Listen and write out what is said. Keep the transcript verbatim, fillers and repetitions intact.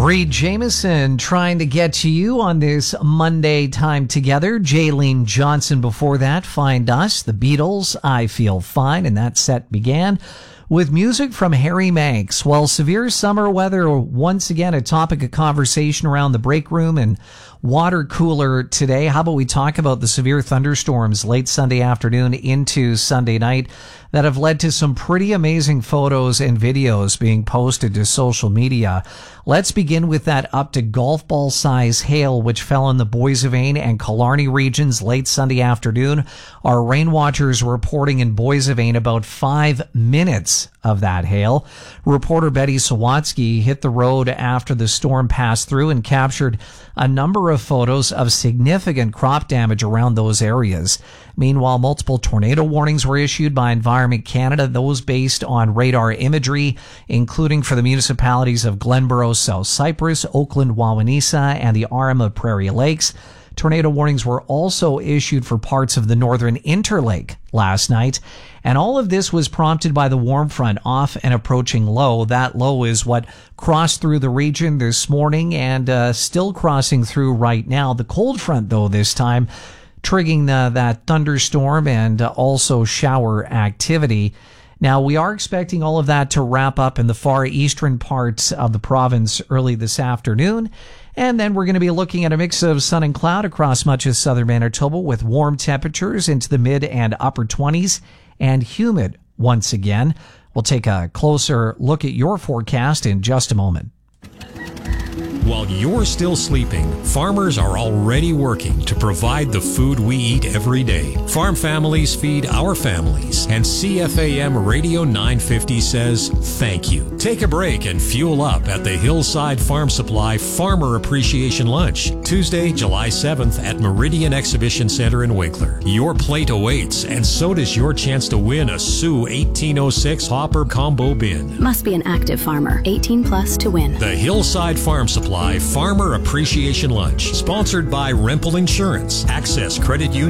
Reed Jameson trying to get to you on this Monday time together. Jaylene Johnson before that, Find Us. The Beatles, I Feel Fine. And that set began with music from Harry Manx. Well, severe summer weather, once again, a topic of conversation around the break room and water cooler today. How about we talk about the severe thunderstorms late Sunday afternoon into Sunday night that have led to some pretty amazing photos and videos being posted to social media. Let's begin with that up to golf ball size hail which fell in the Boissevain and Killarney regions late Sunday afternoon. Our rain watchers reporting in Boissevain about five minutes of that hail. Reporter Betty Sawatsky hit the road after the storm passed through and captured a number of photos of significant crop damage around those areas. Meanwhile, multiple tornado warnings were issued by Environment Canada, those based on radar imagery, including for the municipalities of Glenborough, South Cypress, Oakland, Wawanesa, and the Arm of Prairie Lakes. Tornado warnings were also issued for parts of the northern Interlake last night. And all of this was prompted by the warm front off and approaching low. That low is what crossed through the region this morning and uh, still crossing through right now. The cold front, though, this time triggering uh, that thunderstorm and uh, also shower activity. Now, we are expecting all of that to wrap up in the far eastern parts of the province early this afternoon. And then we're going to be looking at a mix of sun and cloud across much of southern Manitoba with warm temperatures into the mid and upper twenties and humid once again. We'll take a closer look at your forecast in just a moment. While you're still sleeping, farmers are already working to provide the food we eat every day. Farm families feed our families, and C F A M Radio nine fifty says thank you. Take a break and fuel up at the Hillside Farm Supply Farmer Appreciation Lunch, Tuesday, July seventh at Meridian Exhibition Center in Winkler. Your plate awaits, and so does your chance to win a Sioux eighteen oh six Hopper Combo Bin. Must be an active farmer, eighteen plus to win. The Hillside Farm Supply Farmer Appreciation Lunch, sponsored by Rempel Insurance, Access Credit Union,